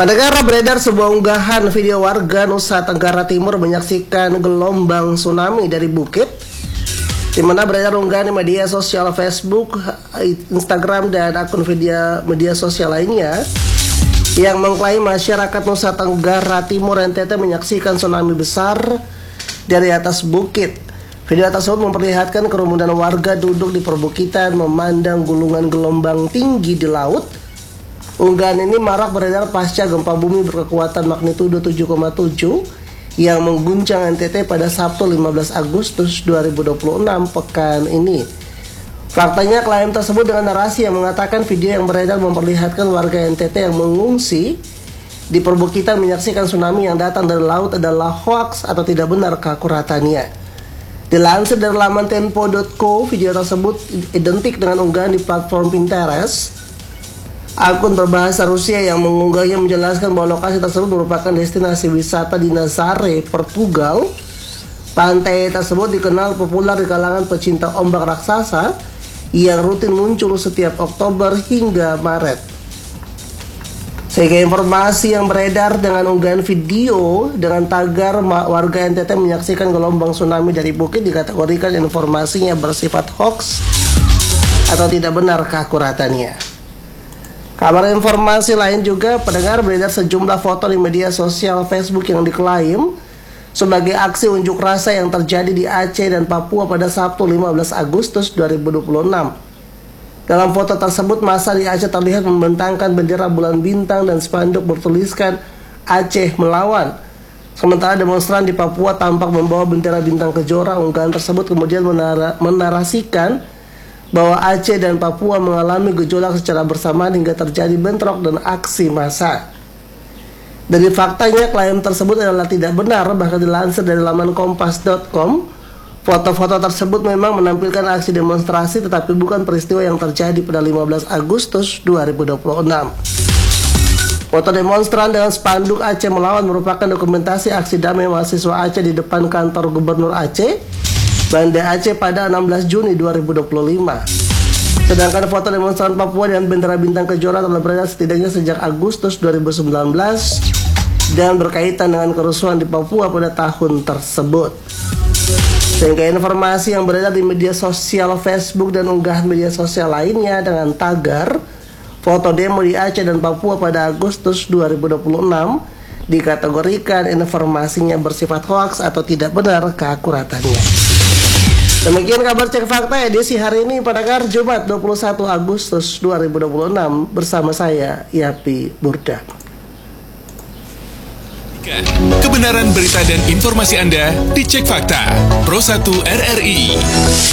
Pendengar, beredar sebuah unggahan video warga Nusa Tenggara Timur menyaksikan gelombang tsunami dari bukit, di mana beredar unggahan di media sosial Facebook, Instagram, dan akun media sosial lainnya yang mengklaim masyarakat Nusa Tenggara Timur NTT menyaksikan tsunami besar dari atas bukit. Video tersebut memperlihatkan kerumunan warga duduk di perbukitan memandang gulungan gelombang tinggi di laut. Unggahan ini marak beredar pasca gempa bumi berkekuatan magnitudo 7,7 yang mengguncang NTT pada Sabtu 15 Agustus 2026 pekan ini. Faktanya, klaim tersebut dengan narasi yang mengatakan video yang beredar memperlihatkan warga NTT yang mengungsi di perbukitan menyaksikan tsunami yang datang dari laut adalah hoaks atau tidak benar keakuratannya. Dilansir dari laman tempo.co, video tersebut identik dengan unggahan di platform Pinterest. Akun berbahasa Rusia yang mengunggahnya menjelaskan bahwa lokasi tersebut merupakan destinasi wisata di Nazaré, Portugal. Pantai tersebut dikenal populer di kalangan pecinta ombak raksasa yang rutin muncul setiap Oktober hingga Maret. Sehingga informasi yang beredar dengan unggahan video dengan tagar warga NTT menyaksikan gelombang tsunami dari bukit dikategorikan informasinya bersifat hoax atau tidak benar keakuratannya. Kabar informasi lain juga, pendengar, beredar sejumlah foto di media sosial Facebook yang diklaim sebagai aksi unjuk rasa yang terjadi di Aceh dan Papua pada Sabtu 15 Agustus 2026. Dalam foto tersebut, massa di Aceh terlihat membentangkan bendera bulan bintang dan spanduk bertuliskan Aceh melawan. Sementara demonstran di Papua tampak membawa bendera bintang kejora. Unggahan tersebut kemudian menarasikan bahwa Aceh dan Papua mengalami gejolak secara bersamaan hingga terjadi bentrok dan aksi massa. Dari faktanya, klaim tersebut adalah tidak benar. Bahkan dilansir dari laman kompas.com, foto-foto tersebut memang menampilkan aksi demonstrasi tetapi bukan peristiwa yang terjadi pada 15 Agustus 2026. Foto demonstran dengan spanduk Aceh melawan merupakan dokumentasi aksi damai mahasiswa Aceh di depan kantor Gubernur Aceh, Banda Aceh pada 16 Juni 2025. Sedangkan foto demonstran Papua dengan bendera bintang kejora telah beredar setidaknya sejak Agustus 2019 dan berkaitan dengan kerusuhan di Papua pada tahun tersebut. Sehingga informasi yang beredar di media sosial Facebook dan unggahan media sosial lainnya dengan tagar foto demo di Aceh dan Papua pada Agustus 2026 dikategorikan informasinya bersifat hoaks atau tidak benar keakuratannya. Demikian kabar Cek Fakta edisi hari ini, pendengar, Jumat 21 Agustus 2026 bersama saya, Yapi Burda. Kebenaran berita dan informasi Anda dicek fakta Pro 1 RRI.